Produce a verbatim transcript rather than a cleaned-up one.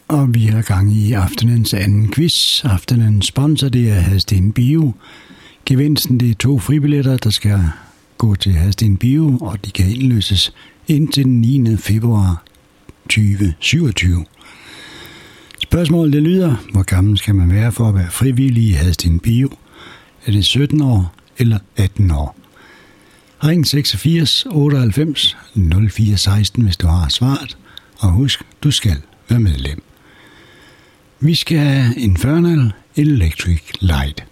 Og vi er gang i aftenens anden quiz. Aftenens sponsor, det er Hadsten Bio. Gevinsten, det er to fribilletter, der skal gå til Hadsten Bio, og de kan indløses indtil den niende februar tyve syvogtyve. Spørgsmålet det lyder, hvor gammel skal man være for at være frivillig i Hadsten Bio? Er det sytten år eller atten år? Ring seksogfirs otteoghalvfems nul fire seksten, hvis du har svaret, og husk, du skal være medlem. Vi skal have Infernal Electric Light.